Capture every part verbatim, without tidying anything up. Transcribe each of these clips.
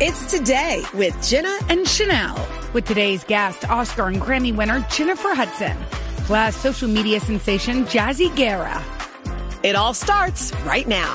It's Today with Jenna and Chanel. With today's guest, Oscar and Grammy winner Jennifer Hudson, plus social media sensation Jazzy Guerra. It all starts right now.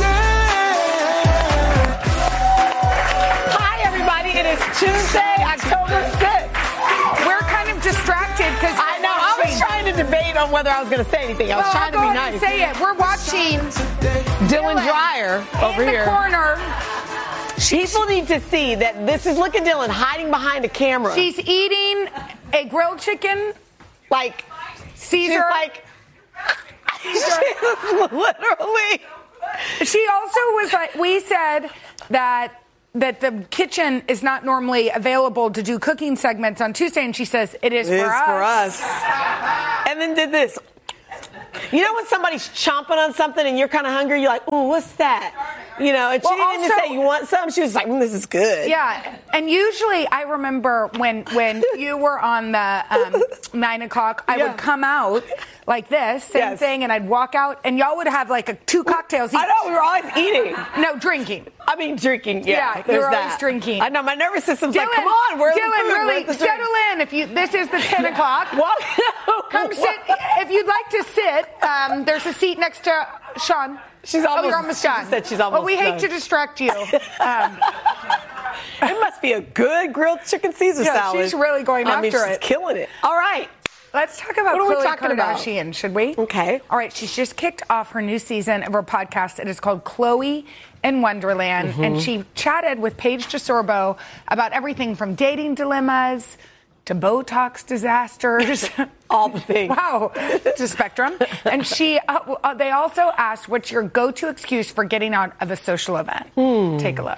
Hi, everybody. It is Tuesday, October sixth. We're kind of distracted because I know I was trying to debate on whether I was going to say anything. I was well, trying I'll to be go ahead nice. And say it. We're watching Dylan, Dylan Dreyer over in here. the corner. People need to see that this is, look at Dylan hiding behind a camera. She's eating a grilled chicken. Like, Caesar. She's like, she's literally. She also was like, we said that that the kitchen is not normally available to do cooking segments on Tuesday, and she says it is, it for, is us. for us. And then did this. You know when somebody's chomping on something and you're kind of hungry, you're like, ooh, what's that? You know, and she well, didn't also, say you want some. She was like, mm, this is good. Yeah, and usually I remember when when you were on the um, nine o'clock, I yeah. would come out like this, same yes. thing, and I'd walk out, and y'all would have like a, two cocktails each. I know, we were always eating. No, drinking. I mean, drinking, yeah. Yeah, you're always that. drinking. I know, my nervous system's Dylan, like, come on, where's Dylan, the food? really, Where's the settle drinks? in. If you, this is the ten o'clock. Well, Come sit. If you'd like to sit, um, there's a seat next to Sean. She's almost, oh, you're almost done. She said she's almost Well, we done. hate to distract you. Um, it must be a good grilled chicken Caesar yeah, salad. she's really going I after mean, she's it. killing it. All right. Let's talk about what are we Khloe talking Kardashian, about? should we? Okay. All right, she's just kicked off her new season of her podcast. It is called Khloe in Wonderland, mm-hmm. and she chatted with Paige DeSorbo about everything from dating dilemmas to Botox disasters. All the things. Wow, it's a spectrum. And she, uh, uh, they also asked, what's your go-to excuse for getting out of a social event? Hmm. Take a look.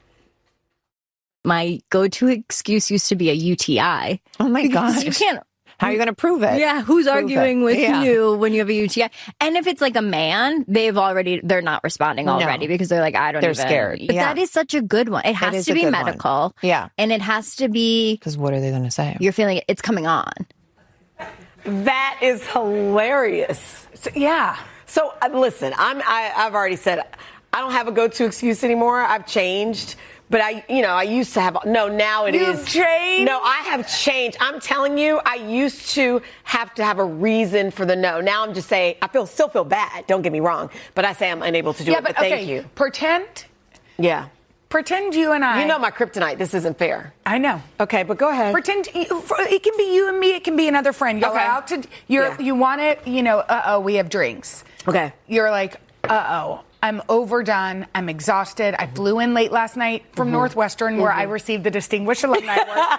My go-to excuse used to be a U T I. Oh my gosh. You can't. How are you going to prove it? Yeah, who's prove arguing it. with yeah. you when you have a U T I? And if it's like a man, they've already, they're not responding already no. because they're like, I don't they're even. scared. But yeah. that is such a good one. It has to be medical. One. Yeah. And it has to be. Because what are they going to say? You're feeling it's coming on. That is hilarious. So, yeah. So uh, listen, I'm, I, I've already said I don't have a go-to excuse anymore. I've changed. But I, you know, I used to have, no, now it You've is. changed? No, I have changed. I'm telling you, I used to have to have a reason for the no. Now I'm just saying, I feel still feel bad. Don't get me wrong. But I say I'm unable to do yeah, it, but, but okay, thank you. Pretend. Yeah. Pretend you and I. You know my kryptonite. This isn't fair. I know. Okay, but go ahead. Pretend it can be you and me. It can be another friend. You're Okay. out to. You're. Yeah. You want it. You know. Uh oh. We have drinks. Okay. You're like. Uh oh. I'm overdone. I'm exhausted. I flew in late last night from mm-hmm. Northwestern, where mm-hmm. I received the Distinguished Alumni Award.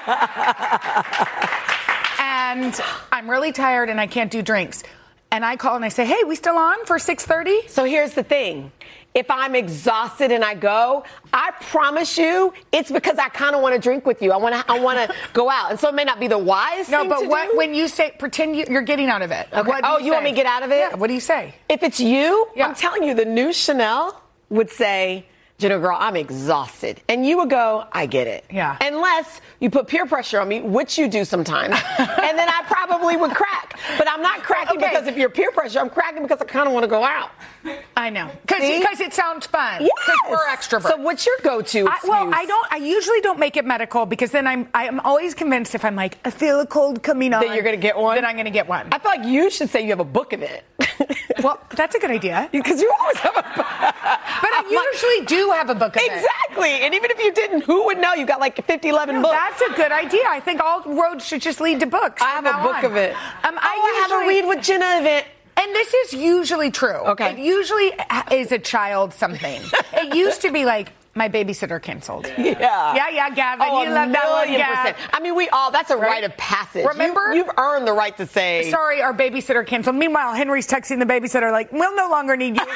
And I'm really tired, and I can't do drinks. And I call and I say, "Hey, we still on for six thirty?" So here's the thing. If I'm exhausted and I go, I promise you, it's because I kind of want to drink with you. I want to. I want to go out, and so it may not be the wise no, thing but to what do. when you say pretend you, you're getting out of it? Okay. What do Oh, you, you want say? me to get out of it? Yeah. What do you say? If it's you, Yeah. I'm telling you, the new Chanel would say, Jenna, girl, I'm exhausted. And you would go, I get it. Yeah. Unless you put peer pressure on me, which you do sometimes. And then I probably would crack. But I'm not cracking Okay. because of your peer pressure. I'm cracking because I kind of want to go out. I know. Because See? it sounds fun. Yes. Because we're extroverts. So what's your go-to I, excuse? well, I don't. I usually don't make it medical because then I'm. I'm always convinced if I'm like, I feel a cold coming on, That you're going to get one? Then I'm going to get one. I feel like you should say you have a book of it. Well, that's a good idea. Because you always have a book. But I usually do have a book of it. Exactly. And even if you didn't, who would know? You got like fifty, eleven No, books. that's a good idea. I think all roads should just lead to books. I have from a now book on. of it. Um, oh, I, usually, have a read with Jenna event. And this is usually true. Okay. It usually is a child something. It used to be like, my babysitter canceled. Yeah. Yeah, yeah, Gavin. Oh, you a love that one, million Gav. percent. I mean, we all, that's a Right? rite of passage. Remember? You, you've earned the right to say. Sorry, our babysitter canceled. Meanwhile, Henry's texting the babysitter like, we'll no longer need you.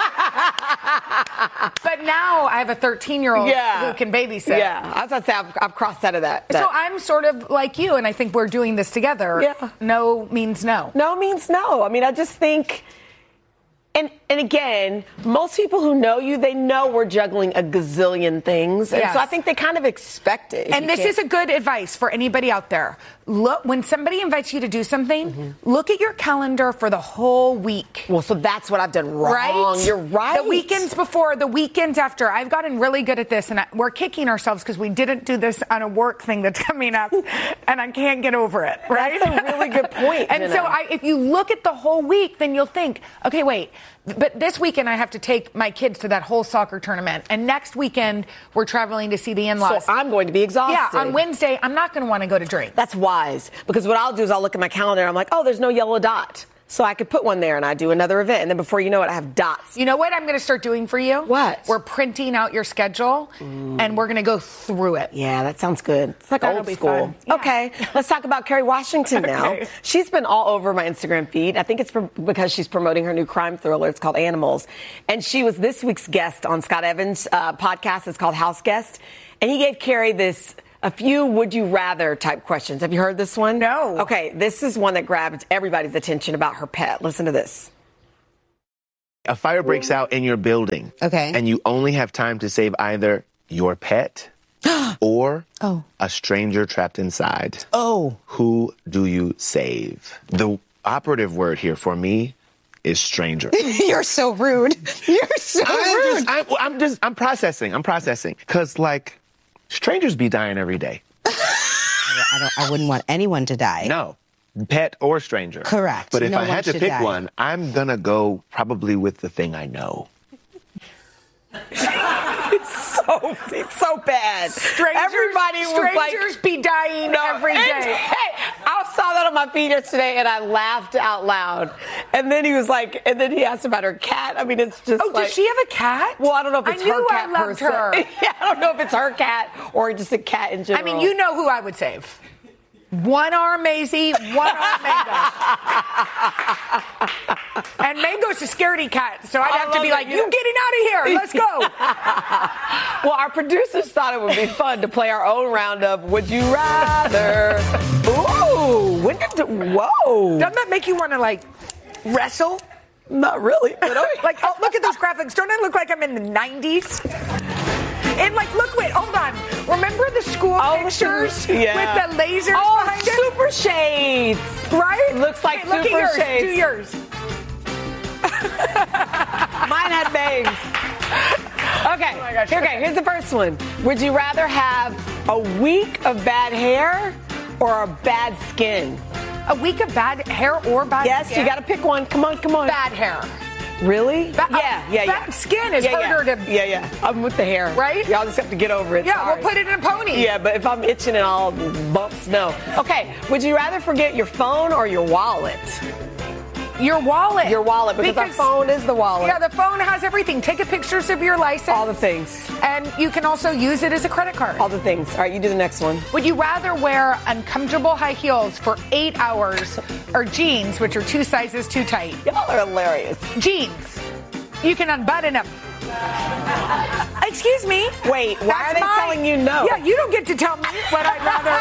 But now I have a thirteen-year-old Yeah. who can babysit. Yeah. I was about to say, I've, I've crossed out of that. that. So I'm sort of like you, and I think we're doing this together. Yeah. No means no. No means no. I mean, I just think And and again, most people who know you, they know we're juggling a gazillion things. And Yes. so I think they kind of expect it. And You this can't- is a good advice for anybody out there. Look, when somebody invites you to do something, Mm-hmm. look at your calendar for the whole week. Well, so that's what I've done wrong. Right? You're right. The weekends before, the weekends after. I've gotten really good at this, and I, we're kicking ourselves because we didn't do this on a work thing that's coming up, and I can't get over it. Right? That's a really good point, And Jenna. so, I, if you look at the whole week, then you'll think, okay, wait. But this weekend, I have to take my kids to that whole soccer tournament, and next weekend we're traveling to see the in-laws. So I'm going to be exhausted. Yeah, on Wednesday, I'm not going to want to go to drink. That's wise, because what I'll do is I'll look at my calendar and I'm like, oh, there's no yellow dot. So I could put one there and I do another event. And then before you know it, I have dots. You know what I'm going to start doing for you? What? We're printing out your schedule, and we're going to go through it. Yeah, that sounds good. It's like That'll old be school. fun. Yeah. Okay, let's talk about Kerry Washington now. Okay. She's been all over my Instagram feed. I think it's for, because she's promoting her new crime thriller. It's called Animals. And she was this week's guest on Scott Evans' uh, podcast. It's called House Guest. And he gave Kerry this... a few would you rather type questions. Have you heard this one? No. Okay, this is one that grabbed everybody's attention about her pet. Listen to this. A fire breaks out in your building. Okay. And you only have time to save either your pet or Oh. a stranger trapped inside. Oh. Who do you save? The operative word here for me is stranger. You're so rude. You're so I'm rude. just, I'm, I'm just, I'm processing. I'm processing. Because, like, strangers be dying every day. I, don't, I wouldn't want anyone to die. No. Pet or stranger. Correct. But if No I one had to should pick die. one, I'm going to go probably with the thing I know. So, it's so bad. Strangers, Everybody was like... strangers be dying every And- day. Hey, I saw that on my feed yesterday, and I laughed out loud. And then he was like, and then he asked about her cat. I mean, it's just Oh, like... does she have a cat? Well, I don't know if it's I knew her cat I loved per se. her. Yeah, I don't know if it's her cat or just a cat in I general. mean, you know who I would save. One arm Maisie, one arm Mangos. And Mango's a scaredy cat, so I'd I have to love be it. like, you getting out of here. Let's go. Well, our producers thought it would be fun to play our own round of Would You Rather. Ooh, when did the, whoa. Doesn't that make you want to, like, wrestle? Not really, but okay. Like, oh, look at those graphics. Don't I look like I'm in the nineties? And, like, look, wait, hold on. Remember the school Oh, pictures yeah. with the lasers Oh, behind it? super shades. Right? Looks like Wait, look super at yours. shades. Do yours. Mine had bangs. Okay, Oh my gosh. okay, here's the first one. Would you rather have a week of bad hair or a bad skin? A week of bad hair or bad Yes, skin? you got to pick one. Come on, come on. Bad hair. Really? Ba- yeah, yeah, yeah. bad skin is yeah, harder yeah. to- Yeah, yeah. I'm with the hair. Right? Y'all just have to get over it. Yeah, Sorry. we'll put it in a pony. Yeah, but if I'm itching and all bumps, no. Okay, would you rather forget your phone or your wallet? Your wallet. Your wallet, because, our phone is the wallet. Yeah, the phone has everything. Take a pictures of your license. All the things. And you can also use it as a credit card. All the things. All right, you do the next one. Would you rather wear uncomfortable high heels for eight hours or jeans, which are two sizes too tight? Y'all are hilarious. Jeans. You can unbutton them. Excuse me. Wait, why That's are they mine. telling you no? Yeah, you don't get to tell me what I'd rather.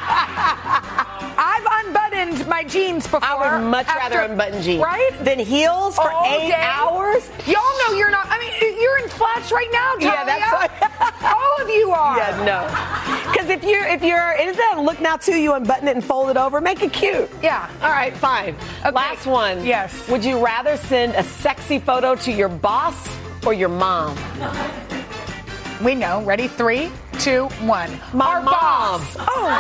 I've unbuttoned my jeans before. I would much after- rather unbutton jeans. Right? Than heels for All eight day. hours? Y'all know you're not. I mean, you're in flats right now, Talia. Yeah, that's why- All of you are. Yeah, no. Because if you're, if you're, is that a look now too? You unbutton it and fold it over, make it cute. Yeah. All right, fine. Okay. Last one. Yes. Would you rather send a sexy photo to your boss or your mom? We know. Ready? Three, two, one. My Our mom. boss. Oh.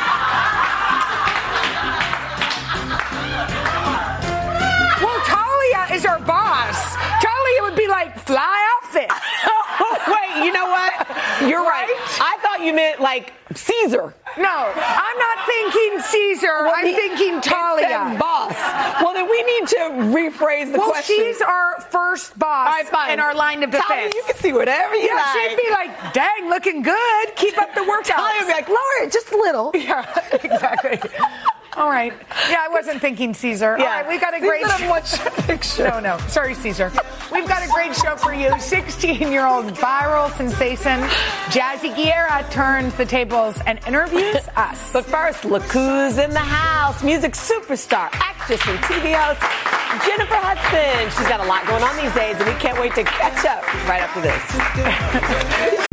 Well, Talia is our boss. Talia would be like, fly outfit. Wait, you know what? You're right. I thought you meant like Caesar. No, I'm not thinking Caesar. I'm He- thinking it said Talia. boss. Well, then we need to rephrase the Well, question. she's our first boss All right, fine. in our line of defense. Talia, you can see whatever you Yeah, like. she'd be like, dang, looking good. Keep up the workout. Talia would be like, lower it just a little. Yeah, exactly. All right. Yeah, I wasn't thinking Caesar. Yeah. All right, we got a Caesar great doesn't watch the picture. No, no. Sorry, Caesar. We've got a great show for you. sixteen-year-old viral sensation Jazzy Guerra turns the tables and interviews us. But first, look who's in the house. Music superstar, actress, and T V host, Jennifer Hudson. She's got a lot going on these days, and we can't wait to catch up right after this.